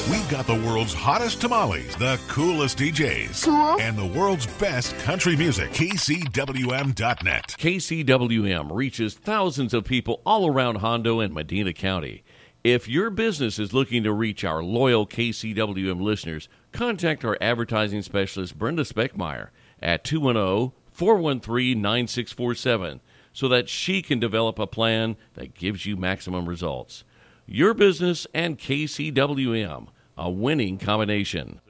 We've got the world's hottest tamales, the coolest DJs, and the world's best country music. KCWM.net. KCWM reaches thousands of people all around Hondo and Medina County. If your business is looking to reach our loyal KCWM listeners, contact our advertising specialist, Brenda Speckmeyer, at 210-413-9647 so that she can develop a plan that gives you maximum results. Your business and KCWM, a winning combination.